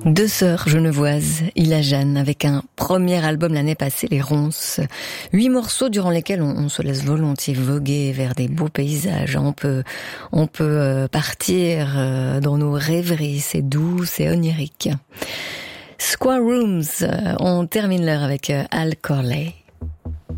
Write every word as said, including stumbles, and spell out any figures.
Deux sœurs genevoises, Ila Jeanne, avec un premier album l'année passée, Les Ronces. Huit morceaux durant lesquels on, on se laisse volontiers voguer vers des beaux paysages. On peut, on peut partir dans nos rêveries, c'est doux, c'est onirique. Square Rooms, on termine l'heure avec Al Corley.